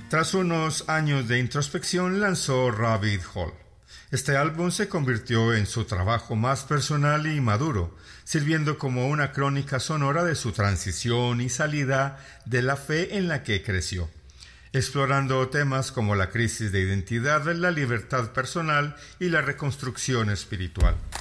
Tras unos años de introspección lanzó Rabbit Hole. Este álbum se convirtió en su trabajo más personal y maduro, sirviendo como una crónica sonora de su transición y salida de la fe en la que creció, explorando temas como la crisis de identidad, la libertad personal y la reconstrucción espiritual.